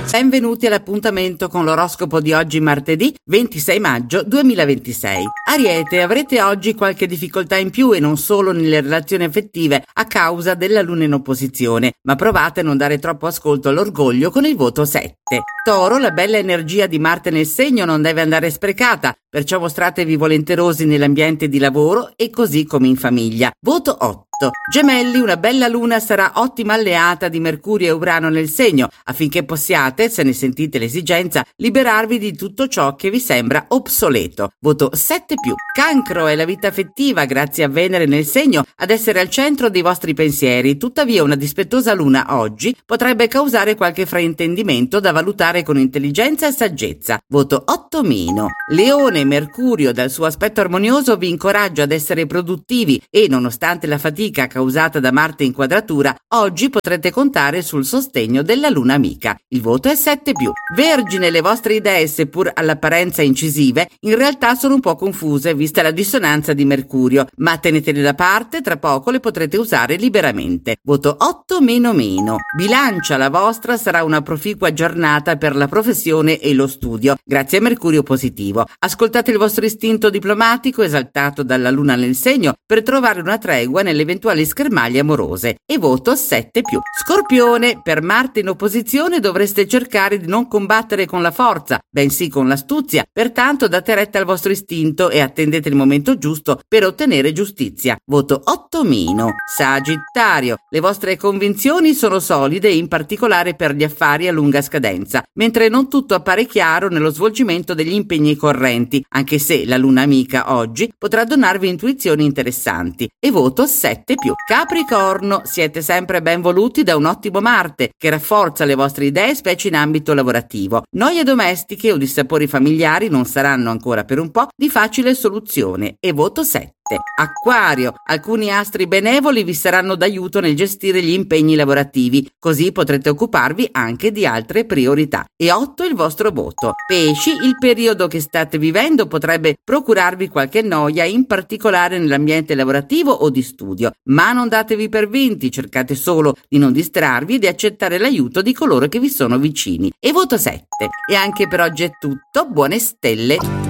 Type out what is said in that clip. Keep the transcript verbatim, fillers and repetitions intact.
Benvenuti all'appuntamento con l'oroscopo di oggi martedì ventisei maggio duemilaventisei. Ariete, avrete oggi qualche difficoltà in più e non solo nelle relazioni affettive a causa della luna in opposizione, ma provate a non dare troppo ascolto all'orgoglio con il voto sette. Toro, la bella energia di Marte nel segno non deve andare sprecata, perciò mostratevi volenterosi nell'ambiente di lavoro e così come in famiglia. Voto otto. Gemelli, una bella luna sarà ottima alleata di Mercurio e Urano nel segno, affinché possiate, se ne sentite l'esigenza, liberarvi di tutto ciò che vi sembra obsoleto. Voto sette più. Cancro, è la vita affettiva, grazie a Venere nel segno, ad essere al centro dei vostri pensieri. Tuttavia una dispettosa luna oggi potrebbe causare qualche fraintendimento da valutare con intelligenza e saggezza. Voto otto meno. Leone, Mercurio dal suo aspetto armonioso vi incoraggia ad essere produttivi e, nonostante la fatica causata da Marte in quadratura, oggi potrete contare sul sostegno della luna amica. Il voto è sette più. Vergine, le vostre idee, seppur all'apparenza incisive, in realtà sono un po' confuse vista la dissonanza di Mercurio, ma tenetele da parte, tra poco le potrete usare liberamente. Voto otto meno meno. Bilancia, la vostra sarà una proficua giornata per la professione e lo studio, grazie a Mercurio positivo. Ascoltate il vostro istinto diplomatico esaltato dalla luna nel segno per trovare una tregua nelle eventuali schermaglie amorose. E voto sette più. Scorpione, per Marte in opposizione dovreste cercare di non combattere con la forza, bensì con l'astuzia, pertanto date retta al vostro istinto e attendete il momento giusto per ottenere giustizia. Voto otto meno. Sagittario, le vostre convinzioni sono solide, in particolare per gli affari a lunga scadenza, mentre non tutto appare chiaro nello svolgimento degli impegni correnti, anche se la luna amica oggi potrà donarvi intuizioni interessanti. E voto sette più. Capricorno, siete sempre ben voluti da un ottimo Marte che rafforza le vostre idee, specie in ambito lavorativo. Noie domestiche o dissapori familiari non saranno ancora per un po' di facile soluzione. E voto sette. Acquario, alcuni astri benevoli vi saranno d'aiuto nel gestire gli impegni lavorativi, così potrete occuparvi anche di altre priorità. E otto il vostro voto. Pesci, il periodo che state vivendo potrebbe procurarvi qualche noia, in particolare nell'ambiente lavorativo o di studio, ma non datevi per vinti, cercate solo di non distrarvi e di accettare l'aiuto di coloro che vi sono vicini. E voto sette. E anche per oggi è tutto, buone stelle!